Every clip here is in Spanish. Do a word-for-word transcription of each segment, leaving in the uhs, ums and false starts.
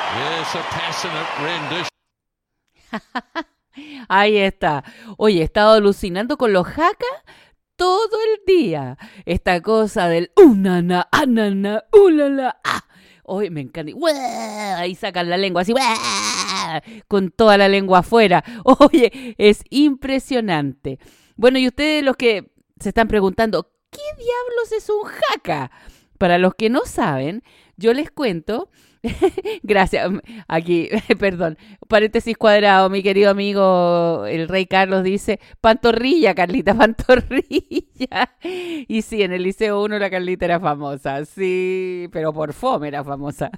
Yes, a passionate rendition. Ahí está. Oye, he estado alucinando con los jaca todo el día. Esta cosa del unana, anana, ulala, ah. Oye, me encanta. ¡Uah! Ahí sacan la lengua así, ¡uah! Con toda la lengua afuera. Oye, es impresionante. Bueno, y ustedes los que se están preguntando, ¿qué diablos es un jaca? Para los que no saben, yo les cuento. Gracias. Aquí, perdón. Paréntesis cuadrado, mi querido amigo, el rey Carlos dice, pantorrilla, Carlita, pantorrilla. Y sí, en el Liceo uno la Carlita era famosa, sí, pero por fome era famosa.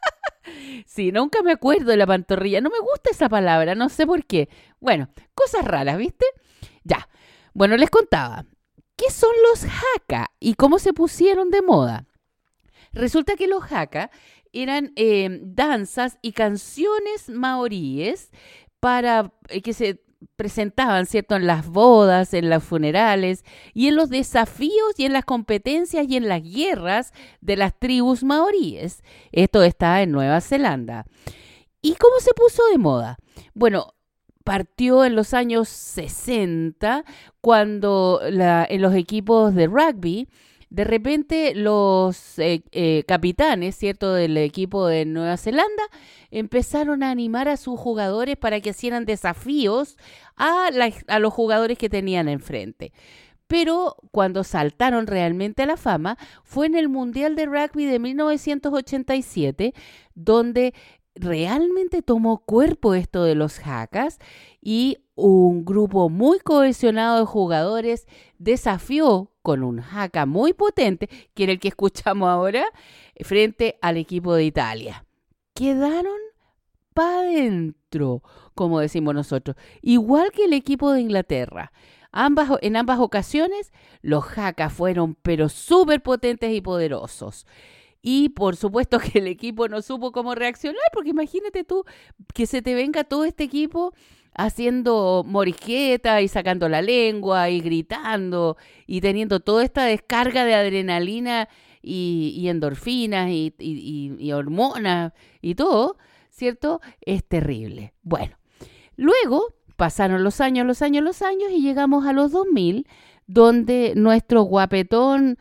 Sí, nunca me acuerdo de la pantorrilla, no me gusta esa palabra, no sé por qué. Bueno, cosas raras, ¿viste? Ya, bueno, les contaba, ¿qué son los haka y cómo se pusieron de moda? Resulta que los haka eran eh, danzas y canciones maoríes para eh, que se presentaban, ¿cierto?, en las bodas, en los funerales y en los desafíos y en las competencias y en las guerras de las tribus maoríes. Esto está en Nueva Zelanda. ¿Y cómo se puso de moda? Bueno, partió en los años sesenta, cuando la, en los equipos de rugby, de repente los eh, eh, capitanes, ¿cierto?, del equipo de Nueva Zelanda empezaron a animar a sus jugadores para que hicieran desafíos a, la, a los jugadores que tenían enfrente. Pero cuando saltaron realmente a la fama fue en el Mundial de Rugby de mil novecientos ochenta y siete, donde realmente tomó cuerpo esto de los hakas y un grupo muy cohesionado de jugadores desafió con un haka muy potente, que era el que escuchamos ahora, frente al equipo de Italia. Quedaron pa' dentro, como decimos nosotros, igual que el equipo de Inglaterra. Ambas, en ambas ocasiones, los hakas fueron pero súper potentes y poderosos. Y por supuesto que el equipo no supo cómo reaccionar, porque imagínate tú que se te venga todo este equipo haciendo morisqueta y sacando la lengua y gritando y teniendo toda esta descarga de adrenalina y, y endorfinas y, y, y, y hormonas y todo, ¿cierto? Es terrible. Bueno, luego pasaron los años, los años, los años y llegamos a los dos mil, donde nuestro guapetón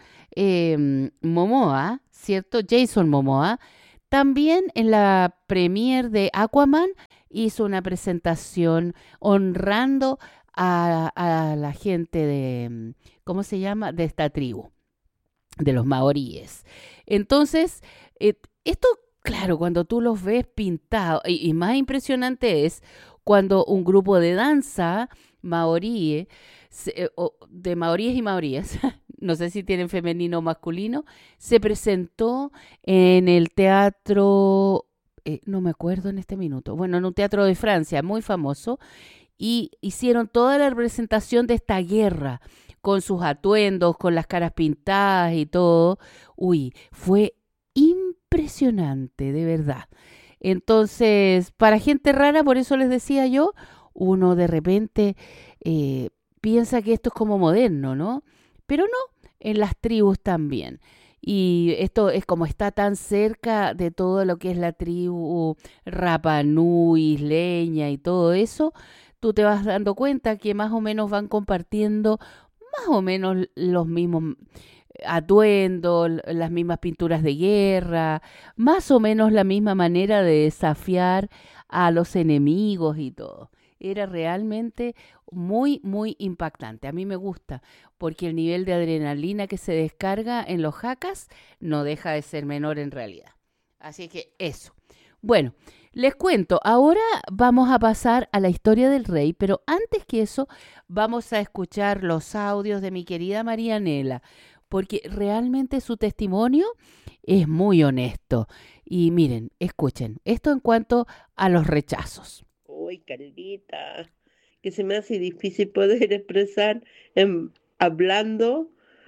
eh, Momoa, ¿cierto? Jason Momoa, también en la premiere de Aquaman hizo una presentación honrando a, a la gente de, ¿cómo se llama?, de esta tribu, de los maoríes. Entonces, eh, esto, claro, cuando tú los ves pintados, y, y más impresionante es cuando un grupo de danza maorí, se, o de maoríes y maoríes, no sé si tienen femenino o masculino, se presentó en el teatro, eh, no me acuerdo en este minuto, bueno, en un teatro de Francia muy famoso, y hicieron toda la representación de esta guerra, con sus atuendos, con las caras pintadas y todo. Uy, fue impresionante, de verdad. Entonces, para gente rara, por eso les decía yo, uno de repente eh, piensa que esto es como moderno, ¿no? Pero no, en las tribus también. Y esto es como está tan cerca de todo lo que es la tribu Rapa Nui, isleña y todo eso, tú te vas dando cuenta que más o menos van compartiendo más o menos los mismos atuendos, las mismas pinturas de guerra, más o menos la misma manera de desafiar a los enemigos y todo. Era realmente muy, muy impactante. A mí me gusta porque el nivel de adrenalina que se descarga en los hakas no deja de ser menor en realidad. Así que eso. Bueno, les cuento, ahora vamos a pasar a la historia del rey, pero antes que eso vamos a escuchar los audios de mi querida Marianela, porque realmente su testimonio es muy honesto. Y miren, escuchen, esto en cuanto a los rechazos. Uy, Carlita, que se me hace difícil poder expresar en- hablando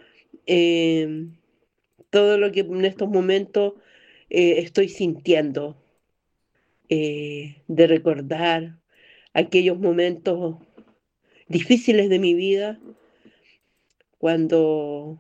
eh, todo lo que en estos momentos eh, estoy sintiendo, eh, de recordar aquellos momentos difíciles de mi vida cuando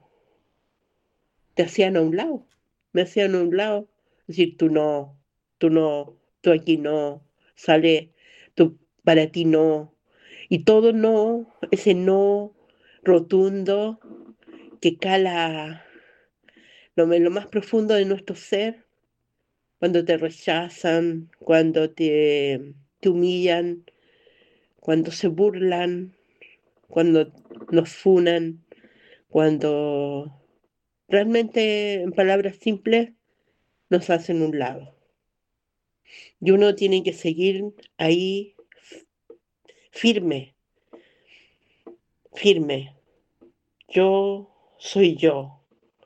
te hacían a un lado, me hacían a un lado, decir, tú no, tú no, tú aquí no, sale, tú para ti no. Y todo no, ese no rotundo que cala lo, lo más profundo de nuestro ser, cuando te rechazan, cuando te, te humillan, cuando se burlan, cuando nos funan, cuando realmente, en palabras simples, nos hacen un lado. Y uno tiene que seguir ahí firme, firme. Yo soy yo.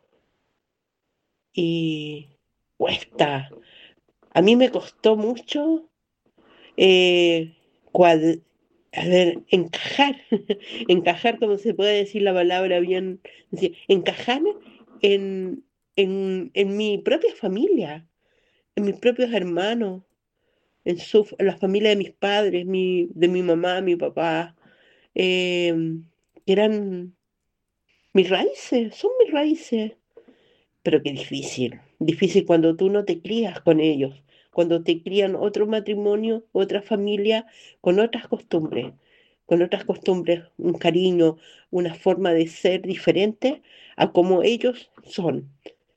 Y cuesta. A mí me costó mucho eh, cuad- a ver, encajar, encajar, como se puede decir la palabra bien, decir, encajar en, en, en mi propia familia, en mis propios hermanos, en, su, en la familia de mis padres, mi, de mi mamá, mi papá, eh, que eran mis raíces, son mis raíces. Pero qué difícil, difícil cuando tú no te crías con ellos, cuando te crían otro matrimonio, otra familia, con otras costumbres, con otras costumbres, un cariño, una forma de ser diferente a como ellos son.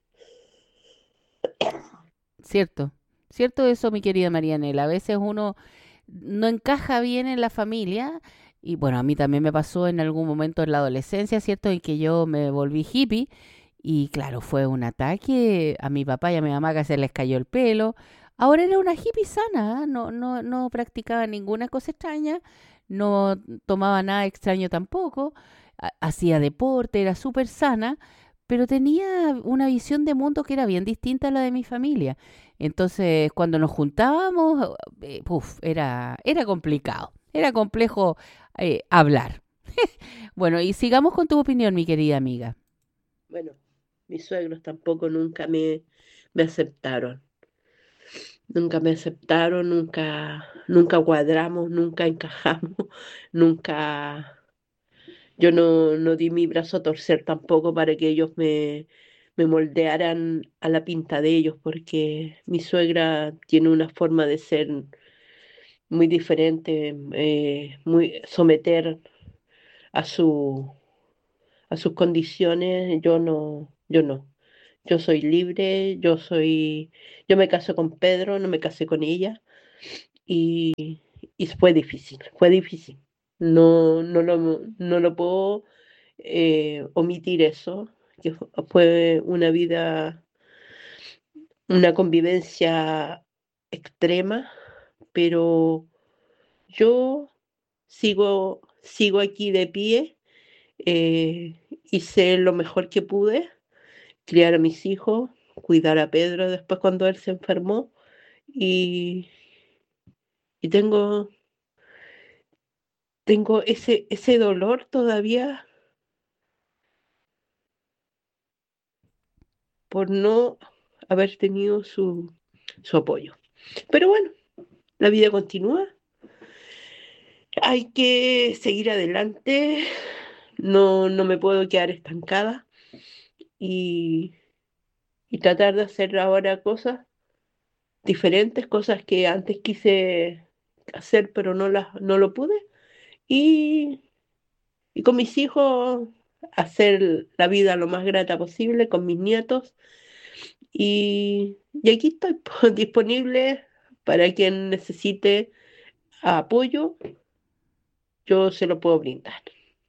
Cierto, cierto eso, mi querida Marianela. A veces uno no encaja bien en la familia y bueno, a mí también me pasó en algún momento en la adolescencia, ¿cierto? En que yo me volví hippie y claro, fue un ataque a mi papá y a mi mamá que se les cayó el pelo. Ahora era una hippie sana, ¿ah? No, no, no practicaba ninguna cosa extraña, no tomaba nada extraño tampoco, ha- hacía deporte, era súper sana, pero tenía una visión de mundo que era bien distinta a la de mi familia. Entonces, cuando nos juntábamos, eh, puf, era, era complicado, era complejo eh, hablar. Bueno, y sigamos con tu opinión, mi querida amiga. Bueno, mis suegros tampoco nunca me, me aceptaron, nunca me aceptaron, nunca, nunca cuadramos, nunca encajamos, nunca. Yo no, no di mi brazo a torcer tampoco para que ellos me, me moldearan a la pinta de ellos, porque mi suegra tiene una forma de ser muy diferente, eh, muy someter a su, a sus condiciones. Yo no, yo no. Yo soy libre, yo soy, yo me casé con Pedro, no me casé con ella, y, y fue difícil, fue difícil. No, no lo, no lo puedo eh, omitir eso, que fu- fue una vida, una convivencia extrema, pero yo sigo, sigo aquí de pie, eh, hice lo mejor que pude, criar a mis hijos, cuidar a Pedro después cuando él se enfermó y, y tengo, tengo ese, ese dolor todavía por no haber tenido su, su apoyo. Pero bueno, la vida continúa. Hay que seguir adelante, no, no me puedo quedar estancada y, y tratar de hacer ahora cosas diferentes, cosas que antes quise hacer pero no, las, no lo pude. Y, y con mis hijos hacer la vida lo más grata posible, con mis nietos. Y, y aquí estoy pues, disponible para quien necesite apoyo, yo se lo puedo brindar.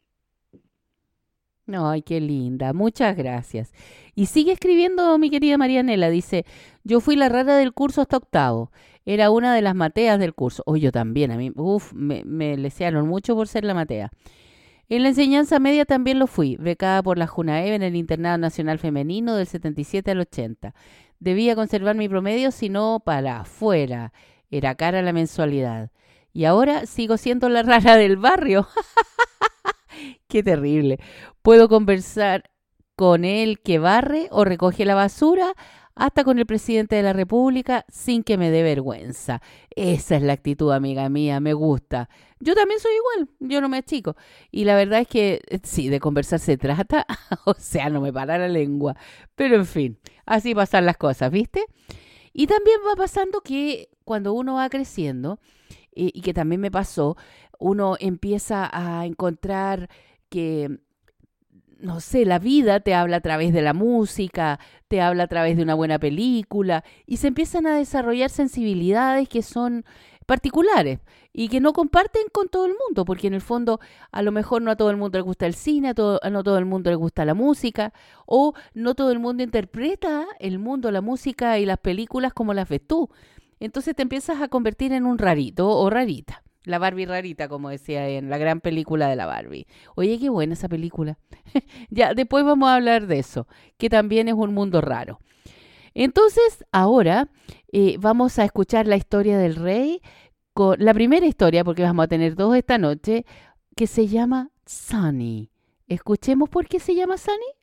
Ay, qué linda, muchas gracias. Y sigue escribiendo mi querida Marianela, dice, yo fui la rara del curso hasta octavo, era una de las mateas del curso. Hoy yo también, a mí, uff, me, me lesearon mucho por ser la matea. En la enseñanza media también lo fui, becada por la Junaeve en el Internado Nacional Femenino del setenta y siete al ochenta. Debía conservar mi promedio, si no, para afuera. Era cara la mensualidad. Y ahora sigo siendo la rara del barrio. Qué terrible. Puedo conversar con él que barre o recoge la basura, hasta con el presidente de la República sin que me dé vergüenza. Esa es la actitud, amiga mía, me gusta. Yo también soy igual, yo no me achico. Y la verdad es que eh, sí, de conversar se trata, o sea, no me para la lengua. Pero en fin, así pasan las cosas, ¿viste? Y también va pasando que cuando uno va creciendo, eh, y que también me pasó, uno empieza a encontrar que, no sé, la vida te habla a través de la música, te habla a través de una buena película, y se empiezan a desarrollar sensibilidades que son particulares y que no comparten con todo el mundo, porque en el fondo a lo mejor no a todo el mundo le gusta el cine, a todo, no a todo el mundo le gusta la música, o no todo el mundo interpreta el mundo, la música y las películas como las ves tú. Entonces te empiezas a convertir en un rarito o rarita. La Barbie rarita, como decía en la gran película de la Barbie. Oye, qué buena esa película. Ya, después vamos a hablar de eso, que también es un mundo raro. Entonces, ahora eh, vamos a escuchar la historia del rey, con la primera historia, porque vamos a tener dos esta noche, que se llama Sunny. Escuchemos por qué se llama Sunny.